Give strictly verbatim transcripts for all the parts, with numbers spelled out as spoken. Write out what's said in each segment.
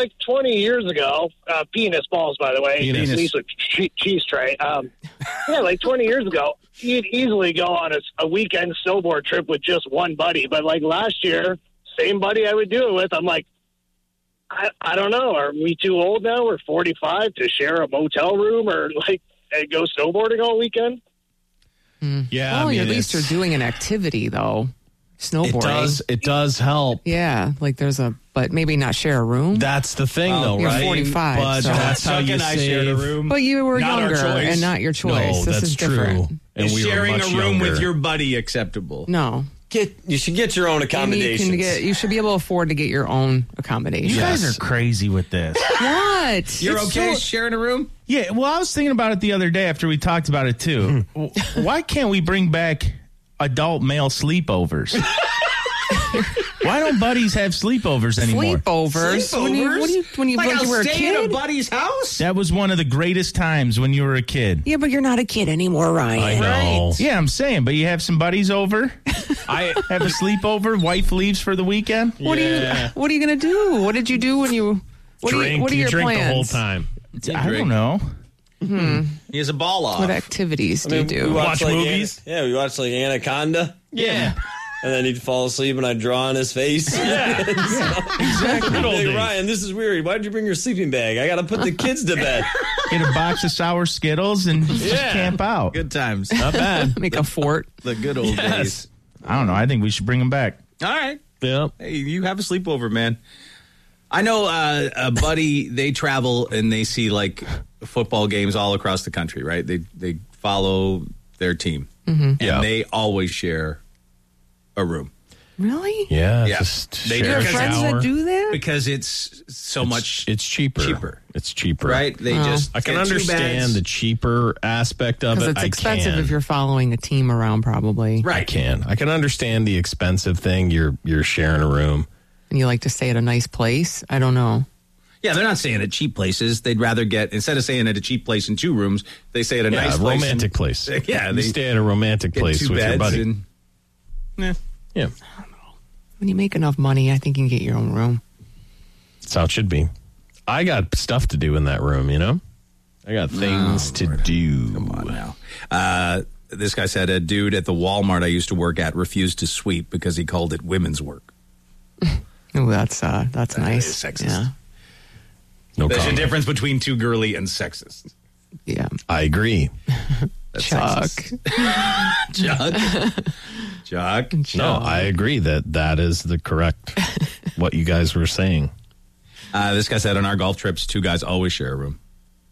like twenty years ago, uh, penis balls, by the way. Penis. At least with che- cheese tray. Um, yeah, like twenty years ago, you'd easily go on a, a weekend snowboard trip with just one buddy. But like last year, same buddy I would do it with, I'm like, I, I don't know. Are we too old now? We're forty-five to share a motel room or like go snowboarding all weekend? Mm. Yeah, well, I mean, at least you're doing an activity, though. Snowboarding. It does, it does help. Yeah, like there's a, but maybe not share a room. That's the thing, well, though, you're right? forty-five, But so. that's how Chuck you and I save. shared a room. But you were Not our younger choice. and not your choice. No, this that's is true. different. And Is we sharing were a much room younger. with your buddy acceptable? No. Get you should get your own You, accommodations. can get, you should be able to afford to get your own accommodations. You Yes. guys are crazy with this. What? You're It's okay so- sharing a room? Yeah, well, I was thinking about it the other day after we talked about it, too. Why can't we bring back adult male sleepovers? Why don't buddies have sleepovers anymore? Sleepovers? When you, what do you, when you, like when I'll you were a stay kid? at a buddy's house? That was one of the greatest times when you were a kid. Yeah, but you're not a kid anymore, Ryan. I know. Yeah, I'm saying, but you have some buddies over. I Have a sleepover. Wife leaves for the weekend. What are you? What are you gonna do? What did you do when you? What are you, drink. what are you your drink plans? the whole time. I don't know. He has a ball off. What activities I do mean, you we do? watch, Watch like, movies? An- yeah, we watch like Anaconda. Yeah. And then he'd fall asleep and I'd draw on his face. Yeah. exactly. Good old Hey, days. Ryan, this is weird. Why'd you bring your sleeping bag? I got to put the kids to bed. Get a box of sour Skittles and just Yeah. camp out. Good times. Not bad. Make a fort. The good old Yes. days. I don't know. I think we should bring them back. All right. Yeah. Hey, you have a sleepover, man. I know uh, a buddy, they travel and they see like football games all across the country, right? They they follow their team. Mm-hmm. And Yeah. they always share a room. Really? Yeah. Yeah. Just They share do. a Your Because friends shower. that do that? Because it's so It's- much, It's cheaper. cheaper. It's cheaper. right? They Oh. just I can get two understand beds. the cheaper aspect of Because it. it's I expensive can. if you're following a team around, probably. Right. I can. I can understand the expensive thing. You're you're sharing a room. And you like to stay at a nice place. I don't know. Yeah, they're not staying at cheap places. They'd rather get, instead of staying at a cheap place in two rooms, they stay at a Yeah, nice a place. romantic and- place. Yeah, you they stay at a romantic get place two with your beds buddy. and, yeah. Yeah, When you make enough money, I think you can get your own room. that's how it should be. I got stuff to do in that room. You know, I got things to do. Come on now. Uh, this guy said a dude at the Walmart I used to work at refused to sweep because he called it women's work. Oh, that's uh, that's nice. is sexist. Yeah, No There's comment. a difference between too girly and sexist. yeah. I agree. That's Chuck. sexist. Chuck. Chuck. No, I agree that that is the correct what you guys were saying. Uh, this guy said on our golf trips, two guys always share a room.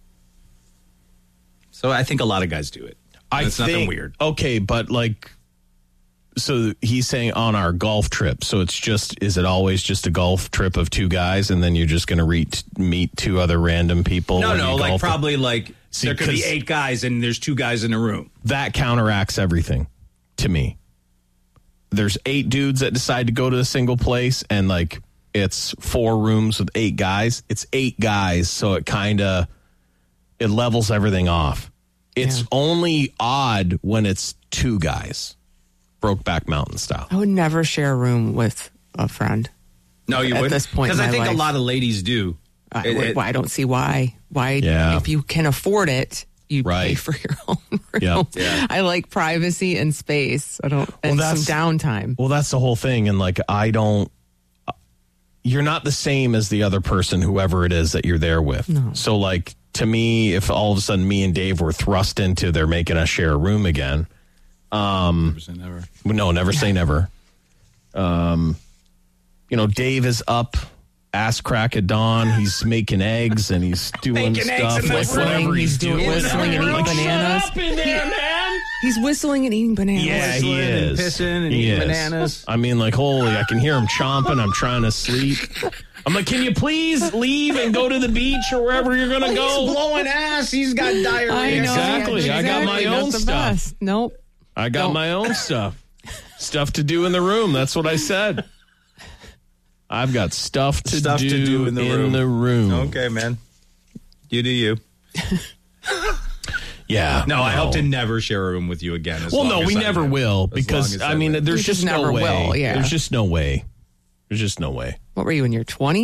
So I think a lot of guys do it. I It's think, nothing weird. Okay, but like, so he's saying on our golf trip. So it's just, is it always just a golf trip of two guys, and then you're just going to re- meet two other random people? No, when no, you like golf? probably like See, there could be 'cause- eight guys and there's two guys in a room. That counteracts everything to me. There's eight dudes that decide to go to a single place, and like it's four rooms with eight guys. It's eight guys, so it kind of it levels everything off. It's Yeah. only odd when it's two guys, Brokeback Mountain style. I would never share a room with a friend. No, you At wouldn't. this point in Because I my think life. a lot of ladies do. I, It- would- it- I don't see why. Why? Yeah. If you can afford it, you pay Right. for your own room. Yeah. Yeah. I like privacy and space. I don't and some that's- downtime. Well, that's the whole thing. And like, I don't, you're not the same as the other person, whoever it is that you're there with. So, like, to me, if all of a sudden me and Dave were thrust into they're making us share a room again, um, Never. no, never say never. Um, you know, Dave is up, ass crack at dawn. He's making eggs and he's doing Making eggs stuff in the like room. whatever he's He's doing doing. whistling and eating Like, bananas. Shut up in there, man. He's whistling and eating bananas. Yeah, he Whistling and is. pissing and He eating is. bananas. I mean, like, holy, I can hear him chomping. I'm trying to sleep. I'm like, can you please leave and go to the beach or wherever you're going to go? blowing ass. He's got diarrhea. I know. Exactly. I got my Exactly. own That's the stuff. best. Nope. I got Don't. my own stuff. Stuff to do in the room. That's what I said. I've got stuff to, Stuff do, to do in the room. the room. Okay, man. You do you. Yeah. No, I hope to never share a room with you again. As Well, long no, as we I never live. will As because, long as I mean, live. there's You just just no never way. will, yeah. There's just no way. There's just no way. What were you in your twenties?